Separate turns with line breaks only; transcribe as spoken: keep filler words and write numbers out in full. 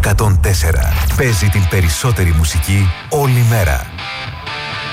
εκατόν τέσσερα. Παίζει την περισσότερη μουσική όλη μέρα.